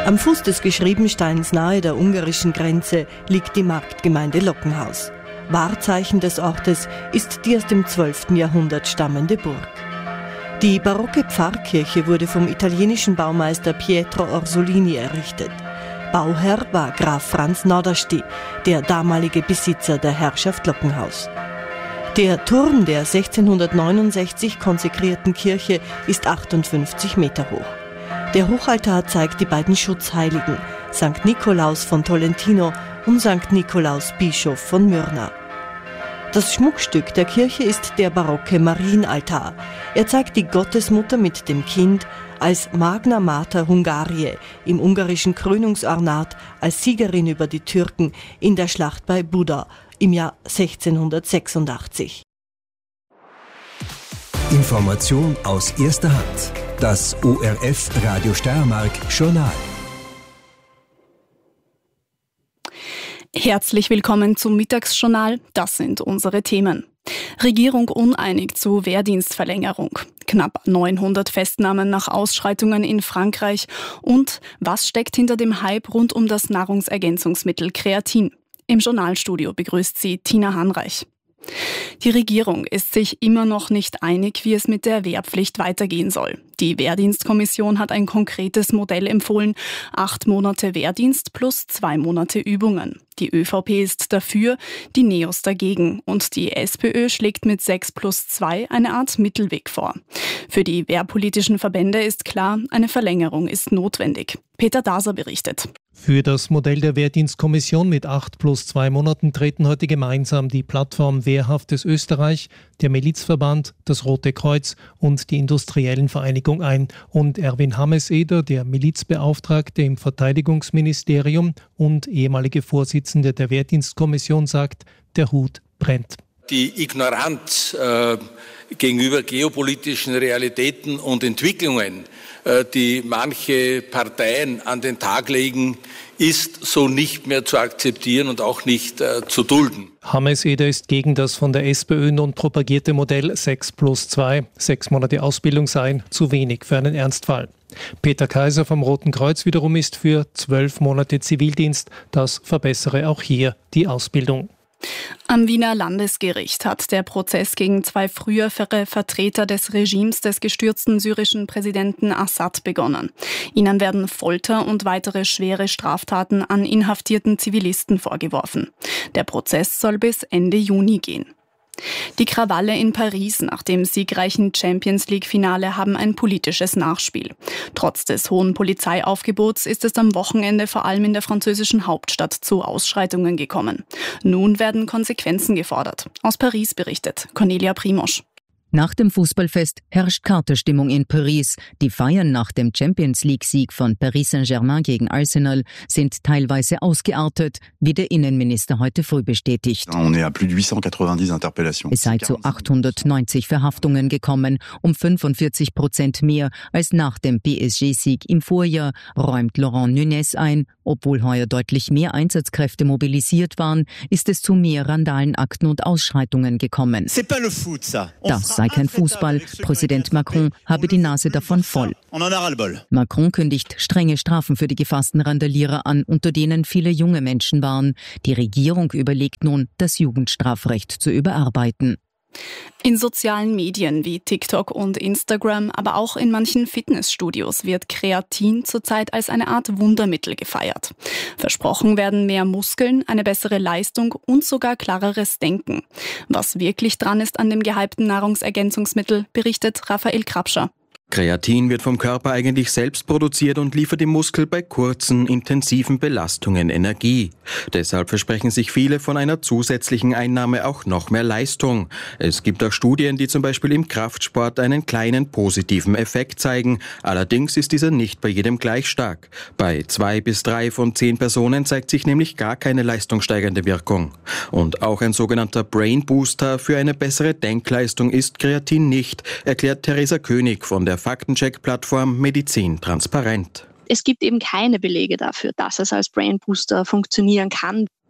Am Fuß des Geschriebensteins nahe der ungarischen Grenze liegt die Marktgemeinde Lockenhaus. Wahrzeichen des Ortes ist die aus dem 12. Jahrhundert stammende Burg. Die barocke Pfarrkirche wurde vom italienischen Baumeister Pietro Orsolini errichtet. Bauherr war Graf Franz Nordersti, der damalige Besitzer der Herrschaft Lockenhaus. Der Turm der 1669 konsekrierten Kirche ist 58 Meter hoch. Der Hochaltar zeigt die beiden Schutzheiligen, St. Nikolaus von Tolentino und St. Nikolaus Bischof von Myrna. Das Schmuckstück der Kirche ist der barocke Marienaltar. Er zeigt die Gottesmutter mit dem Kind als Magna Mater Hungariae im ungarischen Krönungsornat als Siegerin über die Türken in der Schlacht bei Buda im Jahr 1686. Information aus erster Hand. Das ORF Radio Steiermark Journal. Herzlich willkommen zum Mittagsjournal. Das sind unsere Themen. Regierung uneinig zu Wehrdienstverlängerung. Knapp 900 Festnahmen nach Ausschreitungen in Frankreich. Und was steckt hinter dem Hype rund um das Nahrungsergänzungsmittel Kreatin? Im Journalstudio begrüßt sie Tina Hanreich. Die Regierung ist sich immer noch nicht einig, wie es mit der Wehrpflicht weitergehen soll. Die Wehrdienstkommission hat ein konkretes Modell empfohlen: 8 Monate Wehrdienst plus 2 Monate Übungen. Die ÖVP ist dafür, die NEOS dagegen und die SPÖ schlägt mit 6+2 eine Art Mittelweg vor. Für die wehrpolitischen Verbände ist klar, eine Verlängerung ist notwendig. Peter Daser berichtet. Für das Modell der Wehrdienstkommission mit 8+2 Monaten treten heute gemeinsam die Plattform Wehrhaftes Österreich, der Milizverband, das Rote Kreuz und die Industriellen Vereinigung ein. Und Erwin Hammes-Eder, der Milizbeauftragte im Verteidigungsministerium und ehemalige Vorsitzende der Wehrdienstkommission, sagt, der Hut brennt. Die Ignoranz gegenüber geopolitischen Realitäten und Entwicklungen, die manche Parteien an den Tag legen, ist so nicht mehr zu akzeptieren und auch nicht zu dulden. Hammes-Eder ist gegen das von der SPÖ nun propagierte Modell 6+2. 6 Monate Ausbildung seien zu wenig für einen Ernstfall. Peter Kaiser vom Roten Kreuz wiederum ist für 12 Monate Zivildienst. Das verbessere auch hier die Ausbildung. Am Wiener Landesgericht hat der Prozess gegen 2 frühere Vertreter des Regimes des gestürzten syrischen Präsidenten Assad begonnen. Ihnen werden Folter und weitere schwere Straftaten an inhaftierten Zivilisten vorgeworfen. Der Prozess soll bis Ende Juni gehen. Die Krawalle in Paris nach dem siegreichen Champions-League-Finale haben ein politisches Nachspiel. Trotz des hohen Polizeiaufgebots ist es am Wochenende vor allem in der französischen Hauptstadt zu Ausschreitungen gekommen. Nun werden Konsequenzen gefordert. Aus Paris berichtet Cornelia Primosch. Nach dem Fußballfest herrscht Katerstimmung in Paris. Die Feiern nach dem Champions-League-Sieg von Paris Saint-Germain gegen Arsenal sind teilweise ausgeartet, wie der Innenminister heute früh bestätigt. Es sei zu 890 Verhaftungen gekommen, um 45% mehr als nach dem PSG-Sieg im Vorjahr, räumt Laurent Nunez ein. Obwohl heuer deutlich mehr Einsatzkräfte mobilisiert waren, ist es zu mehr Randalenakten und Ausschreitungen gekommen. Das sei kein Fußball. Präsident Macron habe die Nase davon voll. Macron kündigt strenge Strafen für die gefassten Randalierer an, unter denen viele junge Menschen waren. Die Regierung überlegt nun, das Jugendstrafrecht zu überarbeiten. In sozialen Medien wie TikTok und Instagram, aber auch in manchen Fitnessstudios wird Kreatin zurzeit als eine Art Wundermittel gefeiert. Versprochen werden mehr Muskeln, eine bessere Leistung und sogar klareres Denken. Was wirklich dran ist an dem gehypten Nahrungsergänzungsmittel, berichtet Raphael Krapscher. Kreatin wird vom Körper eigentlich selbst produziert und liefert dem Muskel bei kurzen, intensiven Belastungen Energie. Deshalb versprechen sich viele von einer zusätzlichen Einnahme auch noch mehr Leistung. Es gibt auch Studien, die zum Beispiel im Kraftsport einen kleinen positiven Effekt zeigen. Allerdings ist dieser nicht bei jedem gleich stark. Bei 2 bis 3 von 10 Personen zeigt sich nämlich gar keine leistungssteigernde Wirkung. Und auch ein sogenannter Brain Booster für eine bessere Denkleistung ist Kreatin nicht, erklärt Theresa König von der Faktencheck-Plattform Medizin transparent. Es gibt eben keine Belege dafür, dass es als Brain Booster funktionieren kann.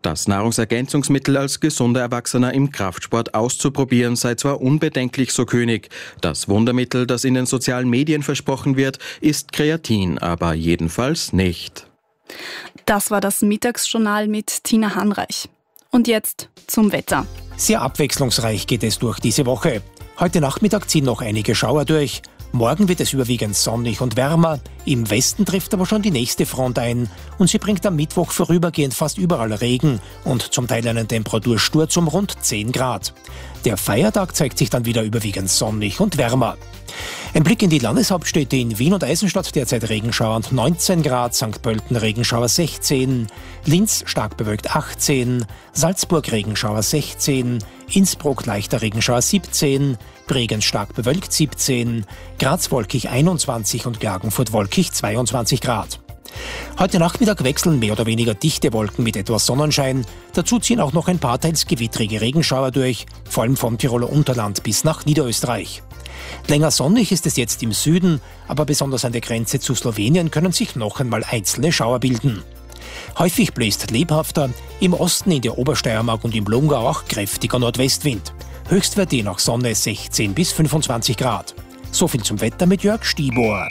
Das Nahrungsergänzungsmittel als gesunder Erwachsener im Kraftsport auszuprobieren sei zwar unbedenklich, so König. Das Wundermittel, das in den sozialen Medien versprochen wird, ist Kreatin, aber jedenfalls nicht. Das war das Mittagsjournal mit Tina Hanreich. Und jetzt zum Wetter. Sehr abwechslungsreich geht es durch diese Woche. Heute Nachmittag ziehen noch einige Schauer durch. Morgen wird es überwiegend sonnig und wärmer. Im Westen trifft aber schon die nächste Front ein und sie bringt am Mittwoch vorübergehend fast überall Regen und zum Teil einen Temperatursturz um rund 10 Grad. Der Feiertag zeigt sich dann wieder überwiegend sonnig und wärmer. Ein Blick in die Landeshauptstädte. In Wien und Eisenstadt derzeit Regenschauer und 19 Grad, St. Pölten Regenschauer 16, Linz stark bewölkt 18, Salzburg Regenschauer 16, Innsbruck leichter Regenschauer 17, Bregenz stark bewölkt 17, Graz wolkig 21 und Klagenfurt wolkig 22 Grad. Heute Nachmittag wechseln mehr oder weniger dichte Wolken mit etwas Sonnenschein. Dazu ziehen auch noch ein paar teils gewittrige Regenschauer durch, vor allem vom Tiroler Unterland bis nach Niederösterreich. Länger sonnig ist es jetzt im Süden, aber besonders an der Grenze zu Slowenien können sich noch einmal einzelne Schauer bilden. Häufig bläst lebhafter, im Osten in der Obersteiermark und im Lungau auch kräftiger Nordwestwind. Höchstwert je nach Sonne 16 bis 25 Grad. So viel zum Wetter mit Jörg Stibor.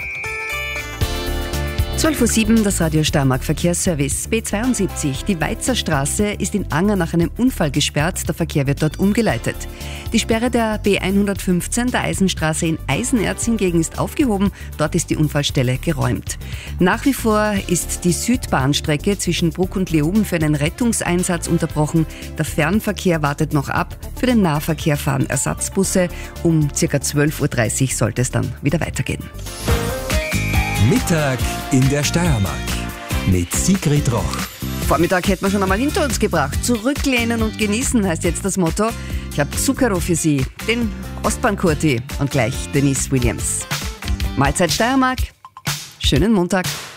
12:07 Uhr, das Radio Steiermark Verkehrsservice. B72, die Weizerstraße ist in Anger nach einem Unfall gesperrt. Der Verkehr wird dort umgeleitet. Die Sperre der B115 der Eisenstraße in Eisenerz hingegen ist aufgehoben. Dort ist die Unfallstelle geräumt. Nach wie vor ist die Südbahnstrecke zwischen Bruck und Leoben für einen Rettungseinsatz unterbrochen. Der wartet noch ab. Für den Nahverkehr fahren Ersatzbusse. Um ca. 12:30 Uhr sollte es dann wieder weitergehen. Mittag in der Steiermark mit Sigrid Roch. Vormittag hätten wir schon einmal hinter uns gebracht. Zurücklehnen und genießen heißt jetzt das Motto. Ich habe Zucchero für Sie, den Ostbahn-Kurti und gleich Denise Williams. Mahlzeit Steiermark, schönen Montag.